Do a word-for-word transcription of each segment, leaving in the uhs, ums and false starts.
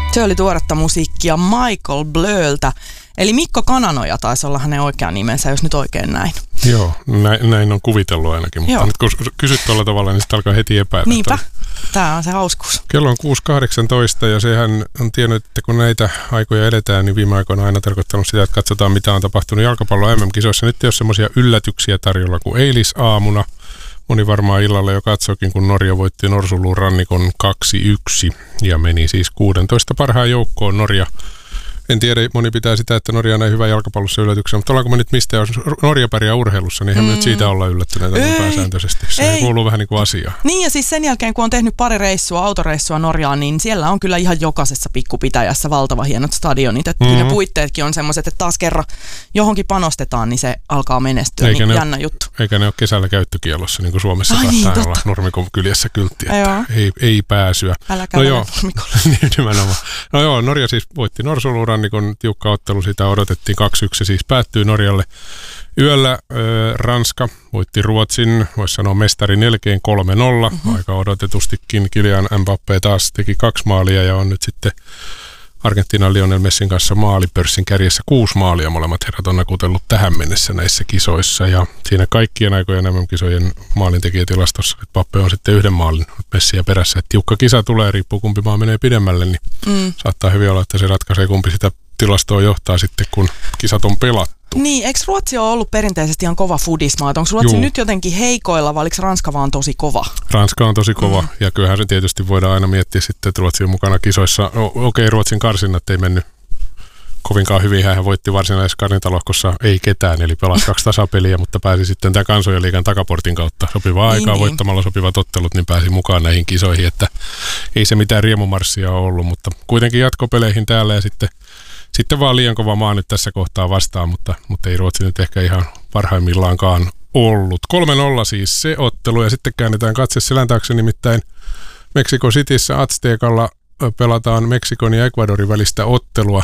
Se oli tuoretta musiikkia Michael Blöltä. Eli Mikko Kananoja taisi olla hänen oikea nimensä, jos nyt oikein näin. Joo, näin, näin on kuvitellut ainakin, mutta Joo. nyt kun kysyt tuolla tavalla, niin sitten alkaa heti epäillä. Niinpä, tämä on se hauskuus. Kello on kuusi kahdeksantoista ja sehän on tiennyt, että kun näitä aikoja edetään, niin viime aikoina on aina tarkoittanut sitä, että katsotaan mitä on tapahtunut jalkapallon M M-kisoissa. Nyt ei ole semmoisia yllätyksiä tarjolla kuin eilisaamuna. Moni varmaan illalla jo katsoikin, kun Norja voitti Norsuluun rannikon kaksi yksi ja meni siis kuusitoista parhaan joukkoon Norja. En tiedä, moni pitää sitä, että Norja on näin hyvä jalkapallossa yllätyksenä, mutta ollaanko me nyt mistä, jos Norja pärjää urheilussa, niin eihän mm. me nyt siitä olla yllättyneitä pääsääntöisesti. Se ei. kuuluu vähän niin kuin asiaan. Niin ja siis sen jälkeen, kun on tehnyt pari reissua, autoreissua Norjaan, niin siellä on kyllä ihan jokaisessa pikkupitäjässä valtava hienot stadionit. Että mm-hmm. ne puitteetkin on semmoiset, että taas kerran johonkin panostetaan, niin se alkaa menestyä. Eikä niin jännä ole, juttu. Eikä ne ole kesällä käyttökielossa, niin kuin Suomessa Ai saattaa niin, olla Nurmikon kyljessä kyltti, että ei, ei pääsyä. Älä käydä no Nurmikolle. Nimenomaan. No joo, Norja siis voitti Norsuluun rannikon tiukka ottelu, sitä odotettiin kaksi yksi, siis päättyi Norjalle yöllä. Äh, Ranska voitti Ruotsin, voisi sanoa mestarin jälkeen kolme nolla, mm-hmm. aika odotetustikin. Kylian Mbappé taas teki kaksi maalia ja on nyt sitten Argentiinan Lionel Messin kanssa maalipörssin kärjessä kuusi maalia. Molemmat herrat on nakutellut tähän mennessä näissä kisoissa ja siinä kaikkien aikojen M M-kisojen maalintekijätilastossa Mbappé on sitten yhden maalin Messiä perässä. Et tiukka kisa tulee, riippuu kumpi maa menee pidemmälle, niin mm. saattaa hyvin olla, että se ratkaisee kumpi sitä tilastoa johtaa sitten, kun kisat on pelattu. Niin, eikö Ruotsi ole ollut perinteisesti ihan kova foodismaa? Onko Ruotsi Juu. nyt jotenkin heikoilla vai oliko Ranska vaan tosi kova? Ranska on tosi kova mm. ja kyllähän se tietysti voidaan aina miettiä sitten, että Ruotsi on mukana kisoissa. No, okei, okay, Ruotsin karsinnat ei mennyt kovinkaan hyvin. Hän voitti varsinaisessa karsintalohkossa ei ketään, eli pelasi kaksi tasapeliä, mutta pääsi sitten tämän kansojen liigan takaportin kautta sopivaa aikaa niin, voittamalla sopivat ottelut, niin pääsi mukaan näihin kisoihin, että ei se mitään riemumarssia ole ollut, mutta kuitenkin jatkopeleihin täällä ja sitten Sitten vaan liian kova maa nyt tässä kohtaa vastaan, mutta, mutta ei Ruotsi nyt ehkä ihan parhaimmillaankaan ollut. kolme nolla siis se ottelu ja sitten käännetään katse selän taakse, nimittäin Mexico Cityssä Aztecalla pelataan Meksikon ja Ecuadorin välistä ottelua.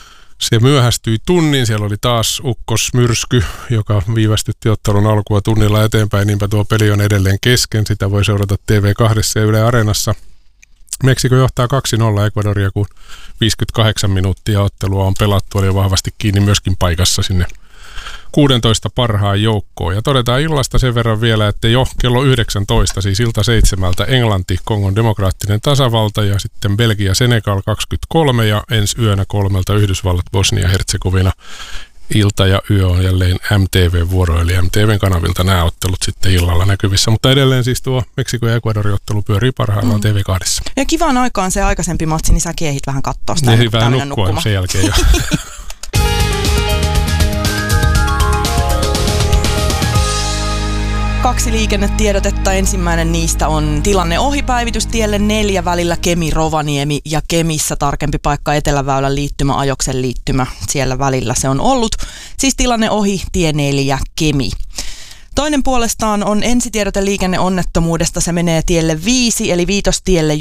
Se myöhästyi tunnin, siellä oli taas ukkosmyrsky, joka viivästytti ottelun alkua tunnilla eteenpäin, niinpä tuo peli on edelleen kesken, sitä voi seurata T V kaksi ja Yle Areenassa. Meksiko johtaa kaksi nolla Ecuadoria, kun viisikymmentäkahdeksan minuuttia ottelua on pelattu, oli vahvasti kiinni myöskin paikassa sinne kuusitoista parhaan joukkoon. Ja todetaan illasta sen verran vielä, että jo kello yhdeksäntoista, siis ilta seitsemältä, Englanti, Kongon demokraattinen tasavalta ja sitten Belgia, Senegal kaksikymmentäkolme ja ensi yönä kolmelta Yhdysvallat, Bosnia, Herzegovina. Ilta ja yö on jälleen M T V-vuoro, eli M T V:n kanavilta nämä ottelut sitten illalla näkyvissä. Mutta edelleen siis tuo Meksiko ja Ecuadorin ottelu pyörii parhaillaan mm. T V kaksi. Ja kivaan aikaan se aikaisempi matsi, niin sä kiehit vähän katsoa sitä. Niin, vähän nukkua nukkuma. Sen jälkeen jo. Kaksi liikennetiedotetta. Ensimmäinen niistä on tilanne ohipäivitys tielle neljä välillä Kemi-Rovaniemi ja Kemissä tarkempi paikka Eteläväylän liittymä, Ajoksen liittymä. Siellä välillä se on ollut. Siis tilanne ohi tie neljä Kemi. Toinen puolestaan on ensitiedote liikenneonnettomuudesta. Se menee tielle viisi eli Viitostielle